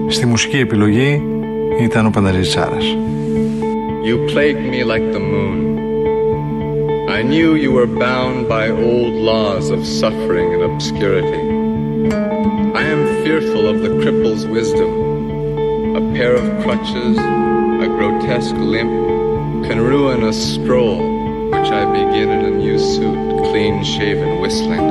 Στη μουσική επιλογή ήταν ο Πανταζησάρας. You plagued me like the moon. I knew you were bound by old laws of suffering and obscurity. I am fearful of the cripple's wisdom. A pair of crutches, a grotesque limp, can ruin a stroll, which I begin in a new suit, clean-shaven, whistling.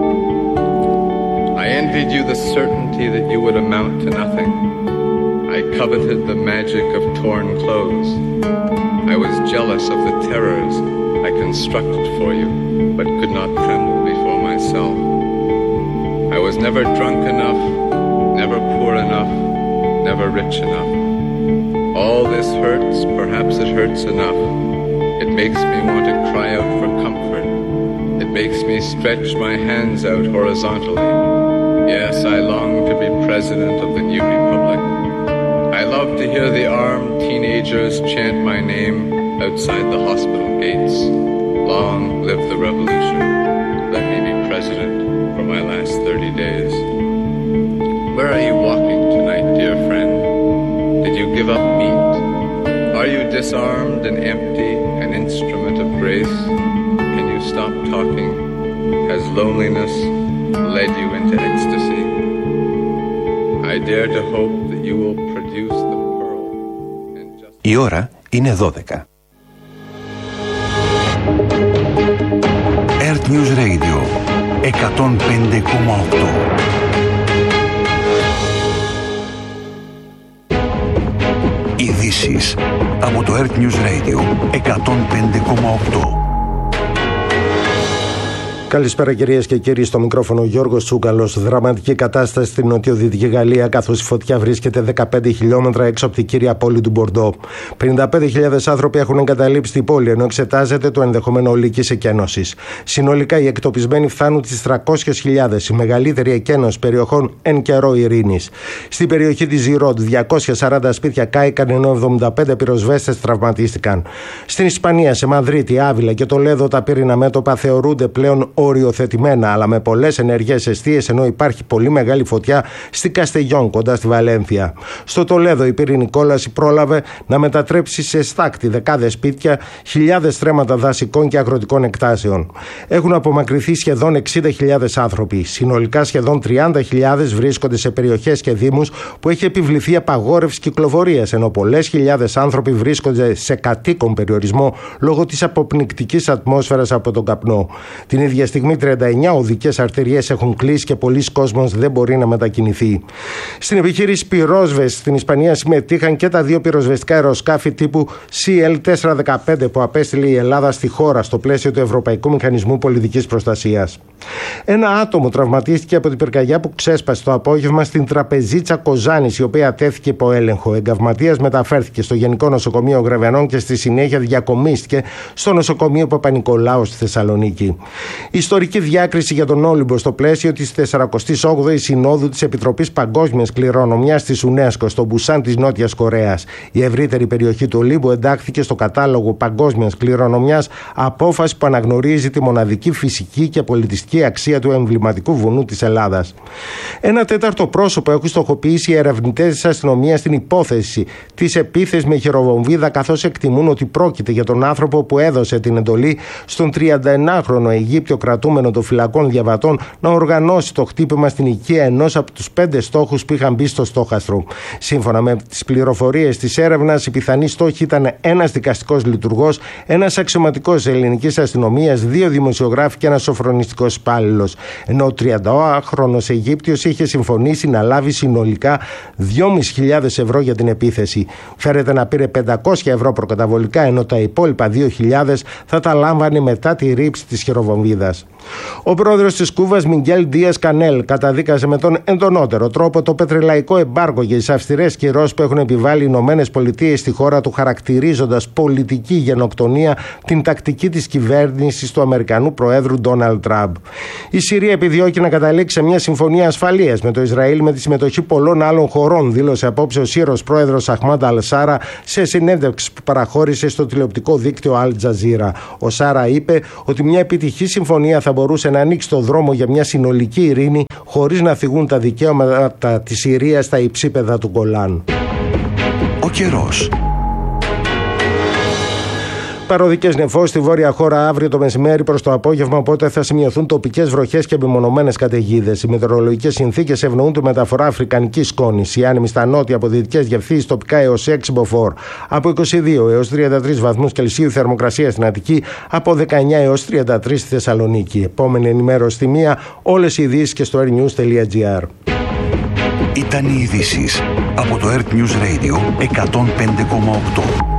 I envied you the certainty that you would amount to nothing. I coveted the magic of torn clothes. I was jealous of the terrors I constructed for you, but could not tremble before myself. I was never drunk enough, never poor enough, never rich enough. All this hurts, perhaps it hurts enough. It makes me want to cry out for comfort. It makes me stretch my hands out horizontally. Yes, I long to be president of the new republic. I love to hear the armed teenagers chant my name outside the hospital gates. Long live the revolution. Let me be president for my last 30 days. Where are you walking tonight, dear friend? Did you give up meat? Are you disarmed and empty, an instrument of grace? Can you stop talking? Has loneliness led you into ecstasy? I dare to hope that you will produce the pearl and just... Η ώρα είναι 12. Earth News Radio 105,8. Ειδήσεις από το Earth News Radio 105,8. Καλησπέρα κυρίες και κύριοι, στο μικρόφωνο Γιώργος Τσούγκαλος. Δραματική κατάσταση στην νοτιοδυτική Γαλλία, καθώς η φωτιά βρίσκεται 15 χιλιόμετρα έξω από την κύρια πόλη του Μπορντό. 55.000 άνθρωποι έχουν εγκαταλείψει την πόλη, ενώ εξετάζεται το ενδεχόμενο ολικής εκένωσης. Συνολικά οι εκτοπισμένοι φτάνουν τις 300.000, η μεγαλύτερη εκένωση περιοχών εν καιρό ειρήνης. Στην περιοχή της Ζιρόντ, 240 σπίτια κάηκαν, ενώ 75 πυροσβέστες τραυματίστηκαν. Στην Ισπανία, σε Μαδρίτη, Άβυλα και Τολέδο, τα πύρινα μέτωπα θεωρούνται πλέον οριοθετημένα, αλλά με πολλές ενεργές εστίες, ενώ υπάρχει πολύ μεγάλη φωτιά στη Καστεγιόν, κοντά στη Βαλένθια. Στο Τολέδο η πυρηνική κόλαση πρόλαβε να μετατρέψει σε στάκτη δεκάδες σπίτια, χιλιάδες στρέμματα δασικών και αγροτικών εκτάσεων. Έχουν απομακρυνθεί σχεδόν 60.000 άνθρωποι. Συνολικά σχεδόν 30.000 βρίσκονται σε περιοχές και δήμους που έχει επιβληθεί απαγόρευση κυκλοφορίας, ενώ πολλές χιλιάδες άνθρωποι βρίσκονται σε κατοίκον περιορισμό λόγω της αποπνικτικής ατμόσφαιρας από τον καπνό. Την ίδια στιγμή 39 οδικές αρτεριές έχουν κλείσει και πολλοί κόσμος δεν μπορεί να μετακινηθεί. Στην επιχείρηση πυρόσβεσης στην Ισπανία συμμετείχαν και τα δύο πυροσβεστικά αεροσκάφη τύπου CL-415 που απέστειλε η Ελλάδα στη χώρα στο πλαίσιο του Ευρωπαϊκού Μηχανισμού Πολιτικής Προστασίας. Ένα άτομο τραυματίστηκε από την πυρκαγιά που ξέσπασε το απόγευμα στην τραπεζίτσα Κοζάνης, η οποία τέθηκε υπό έλεγχο. Εγγαυματίας μεταφέρθηκε στο Γενικό Νοσοκομείο Γρεβενών και στη συνέχεια διακομίστηκε στο νοσοκομείο Παπα-Νικολάου στη Θεσσαλονίκη. Ιστορική διάκριση για τον Όλυμπο στο πλαίσιο της 48ης Συνόδου της Επιτροπής Παγκόσμιας Κληρονομιάς της UNESCO στο Μπουσάν της Νότιας Κορέας. Η ευρύτερη περιοχή του Όλυμπου εντάχθηκε στο κατάλογο Παγκόσμιας Κληρονομιάς, απόφαση που αναγνωρίζει τη μοναδική φυσική και πολιτιστική αξία του εμβληματικού βουνού της Ελλάδας. Ένα τέταρτο πρόσωπο έχουν στοχοποιήσει οι ερευνητές της αστυνομίας στην υπόθεση της επίθεσης με χειροβομβίδα, καθώς εκτιμούν ότι πρόκειται για τον άνθρωπο που έδωσε την εντολή στον 39χρονο Αιγύπτιο κρατούμενο των φυλακών διαβατών να οργανώσει το χτύπημα στην οικία ενός από τους 5 στόχους που είχαν μπει στο στόχαστρο. Σύμφωνα με τις πληροφορίες της έρευνας, οι πιθανοί στόχοι ήταν ένας δικαστικός λειτουργός, ένας αξιωματικός ελληνικής αστυνομίας, 2 δημοσιογράφοι και ένας σοφρονιστικός υπάλληλος. Ενώ ο 38χρονος Αιγύπτιος είχε συμφωνήσει να λάβει συνολικά 2.500 ευρώ για την επίθεση. Φέρεται να πήρε 500 ευρώ προκαταβολικά, ενώ τα υπόλοιπα 2.000 θα τα λάμβανε μετά τη ρήψη της χειροβομβίδας. Ο πρόεδρος της Κούβας, Μιγγέλ Ντίας Κανέλ, καταδίκασε με τον εντονότερο τρόπο το πετρελαϊκό εμπάργκο για τις αυστηρές κυρώσεις που έχουν επιβάλει οι Ηνωμένες Πολιτείες στη χώρα του, χαρακτηρίζοντας πολιτική γενοκτονία την τακτική της κυβέρνησης του Αμερικανού Προέδρου Ντόναλντ Τραμπ. Η Συρία επιδιώκει να καταλήξει σε μια συμφωνία ασφαλείας με το Ισραήλ με τη συμμετοχή πολλών άλλων χωρών, δήλωσε απόψε ο Σύρος πρόεδρος Αχμάντ Αλ-Σάρα σε συνέντευξη που παραχώρησε στο τηλεοπτικό δίκτυο Al Jazeera. Ο Σάρα είπε ότι μια επιτυχή συμφωνία θα μπορούσε να ανοίξει το δρόμο για μια συνολική ειρήνη χωρίς να θυγούν τα δικαιώματα της Συρίας στα υψίπεδα του Γκολάν. Ο καιρός. Παροδικές νεφώσεις στη βόρεια χώρα αύριο το μεσημέρι προς το απόγευμα, οπότε θα σημειωθούν τοπικές βροχές και μεμονωμένες καταιγίδες. Οι μετεωρολογικές συνθήκες ευνοούν τη μεταφορά αφρικανικής σκόνης. Οι άνεμοι στα νότια από δυτικές διευθύνσεις τοπικά έως 6 μποφόρ. Από 22 έως 33 βαθμούς Κελσίου θερμοκρασία στην Αττική, από 19 έως 33 στη Θεσσαλονίκη. Επόμενη ενημέρωση στη 1, όλες οι ειδήσεις και στο airnews.gr. Ήταν οι ειδήσεις από το Earth News Radio 105,8.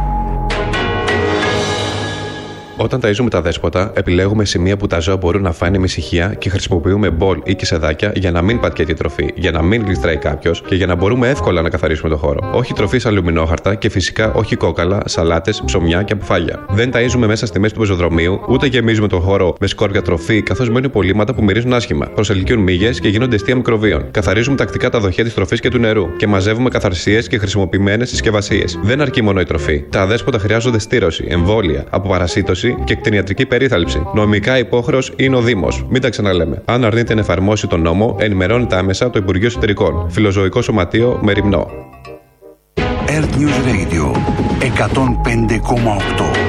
Όταν ταΐζουμε τα δέσποτα, επιλέγουμε σημεία που τα ζώα μπορούν να φάνε με ησυχία και χρησιμοποιούμε μπολ ή κισεδάκια για να μην πατιέται η τροφή, για να μην γλιστράει κάποιος και για να μπορούμε εύκολα να καθαρίσουμε το χώρο. Όχι τροφή σε αλουμινόχαρτα και φυσικά όχι κόκαλα, σαλάτες, ψωμιά και αποφάγια. Δεν ταΐζουμε μέσα στη μέση του πεζοδρομίου, ούτε γεμίζουμε τον χώρο με σκόρπια τροφή, καθώς μένουν υπολείμματα που μυρίζουν άσχημα, προσελκύουν μύγες και γίνονται αιστεία μικροβίων. Καθαρίζουμε τακτικά τα δοχεία της τροφής και του νερού και μαζεύουμε καθαρσίες και χρησιμοποιημένες συσκευασίες. Δεν αρκεί μόνο η τροφή. Τα αδέσποτα χρειάζονται στήρωση, εμβόλια, αποπαρασίτωση και κτηνιατρική περίθαλψη. Νομικά υπόχρεος είναι ο Δήμος. Μην τα ξαναλέμε. Αν αρνείται να εφαρμόσει τον νόμο, ενημερώνεται άμεσα το Υπουργείο Εσωτερικών. Φιλοζωικό Σωματείο Μεριμνό. Earth News Radio 105,8.